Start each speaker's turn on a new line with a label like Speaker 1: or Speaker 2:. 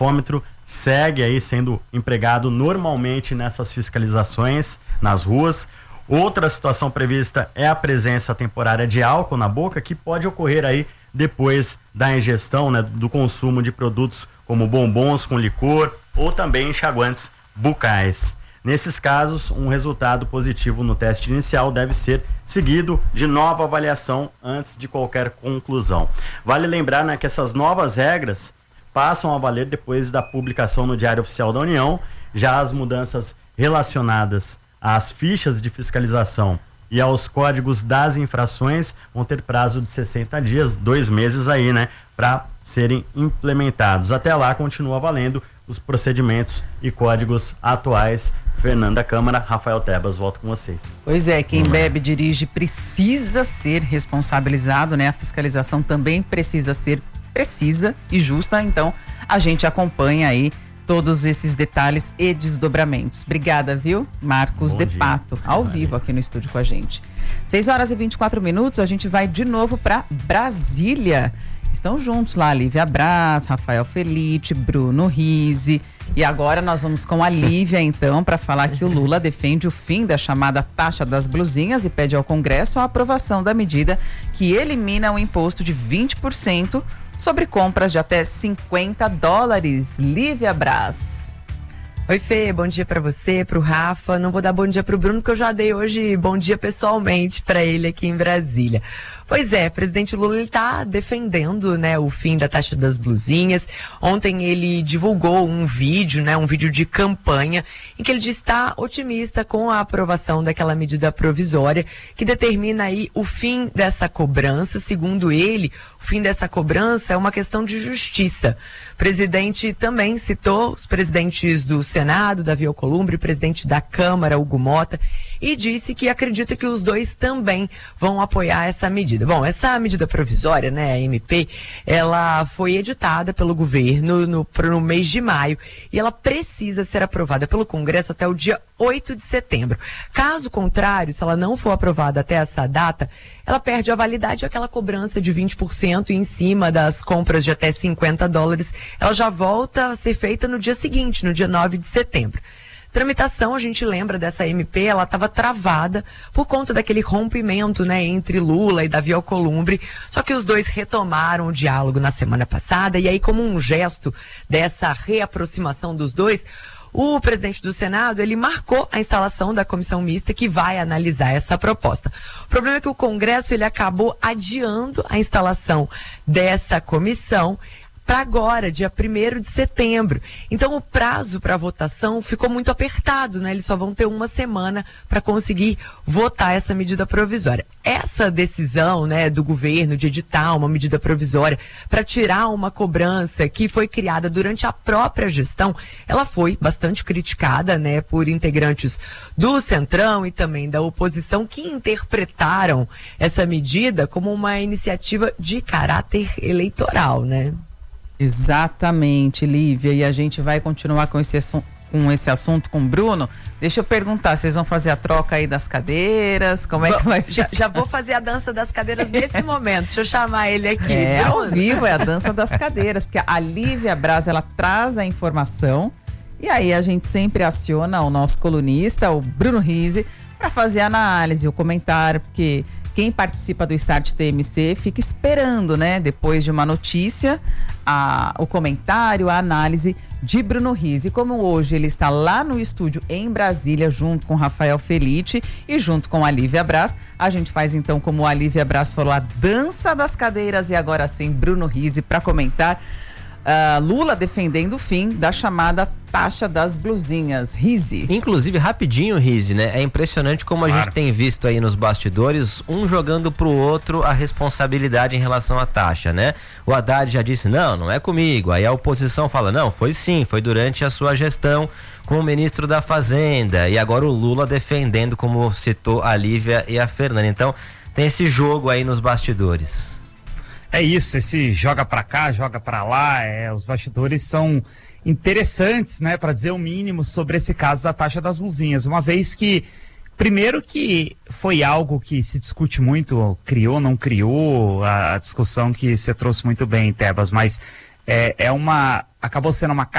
Speaker 1: bafômetro segue aí sendo empregado normalmente nessas fiscalizações nas ruas. Outra situação prevista é a presença temporária de álcool na boca, que pode ocorrer aí depois da ingestão, né, do consumo de produtos como bombons com licor ou também enxaguantes bucais. Nesses casos, um resultado positivo no teste inicial deve ser seguido de nova avaliação antes de qualquer conclusão. Vale lembrar, né, que essas novas regras passam a valer depois da publicação no Diário Oficial da União. Já as mudanças relacionadas às fichas de fiscalização e aos códigos das infrações vão ter prazo de 60 dias, 2 meses aí, né, para serem implementados. Até lá continua valendo os procedimentos e códigos atuais. Fernanda Câmara, Rafael Tebas, volto com vocês.
Speaker 2: Pois é, quem bebe e dirige precisa ser responsabilizado, né? A fiscalização também precisa ser precisa e justa, então a gente acompanha aí todos esses detalhes e desdobramentos. Obrigada, viu? Marcos de Pato, ao vivo aqui no estúdio com a gente. 6h24, a gente vai de novo para Brasília. Estão juntos lá, Lívia Braz, Rafael Felite, Bruno Rizzi. E agora nós vamos com a Lívia, então, para falar que o Lula defende o fim da chamada taxa das blusinhas e pede ao Congresso a aprovação da medida que elimina o imposto de 20% sobre compras de até $50. Lívia Braz.
Speaker 3: Oi, Fê, bom dia pra você, pro Rafa. Não vou dar bom dia pro Bruno, porque eu já dei hoje bom dia pessoalmente pra ele aqui em Brasília. Pois é, presidente Lula, ele tá defendendo, né, o fim da taxa das blusinhas. Ontem ele divulgou um vídeo, né, um vídeo de campanha, em que ele diz estar otimista com a aprovação daquela medida provisória que determina aí o fim dessa cobrança. Segundo ele, o fim dessa cobrança é uma questão de justiça. O presidente também citou os presidentes do Senado, Davi Alcolumbre, presidente da Câmara, Hugo Mota, e disse que acredita que os dois também vão apoiar essa medida. Bom, essa medida provisória, né, a MP, ela foi editada pelo governo no mês de maio e ela precisa ser aprovada pelo Congresso até o dia 8 de setembro. Caso contrário, se ela não for aprovada até essa data, ela perde a validade, aquela cobrança de 20% em cima das compras de até $50, ela já volta a ser feita no dia seguinte, no dia 9 de setembro. Tramitação, a gente lembra dessa MP, ela estava travada por conta daquele rompimento, né, entre Lula e Davi Alcolumbre, só que os dois retomaram o diálogo na semana passada, e aí, como um gesto dessa reaproximação dos dois, o presidente do Senado, ele marcou a instalação da comissão mista que vai analisar essa proposta. O problema é que o Congresso, ele acabou adiando a instalação dessa comissão para agora, dia 1º de setembro. Então o prazo para votação ficou muito apertado, né? Eles só vão ter uma semana para conseguir votar essa medida provisória. Essa decisão, né, do governo de editar uma medida provisória para tirar uma cobrança que foi criada durante a própria gestão, ela foi bastante criticada, né, por integrantes do Centrão e também da oposição, que interpretaram essa medida como uma iniciativa de caráter eleitoral, né?
Speaker 2: Exatamente, Lívia, e a gente vai continuar com esse assunto com o Bruno. Deixa eu perguntar, vocês vão fazer a troca aí das cadeiras? Como é que vai ficar?
Speaker 3: Já vou fazer a dança das cadeiras nesse momento, deixa eu chamar ele aqui.
Speaker 2: É, ao vivo é a dança das cadeiras, porque a Lívia Braz, ela traz a informação e aí a gente sempre aciona o nosso colunista, o Bruno Rizzi, para fazer a análise, o comentário, porque quem participa do Start TMC fica esperando, né, depois de uma notícia, o comentário, a análise de Bruno Rizzi. Como hoje ele está lá no estúdio em Brasília, junto com Rafael Felite e junto com a Lívia Braz, a gente faz então, como a Lívia Braz falou, a dança das cadeiras, e agora sim Bruno Rizzi para comentar Lula defendendo o fim da chamada taxa das blusinhas. Rizzi.
Speaker 4: Inclusive, rapidinho, Rizzi, né? É impressionante como a gente tem visto aí nos bastidores, um jogando pro outro a responsabilidade em relação à taxa, né? O Haddad já disse, não é comigo. Aí a oposição fala, não, foi sim, foi durante a sua gestão como ministro da Fazenda. E agora o Lula defendendo, como citou a Lívia e a Fernanda. Então, tem esse jogo aí nos bastidores.
Speaker 5: É isso, esse joga pra cá, joga pra lá, os bastidores são interessantes, né, para dizer o mínimo sobre esse caso da taxa das blusinhas, uma vez que, primeiro que foi algo que se discute muito, criou, não criou, a discussão que você trouxe muito bem, Tebas, mas acabou sendo uma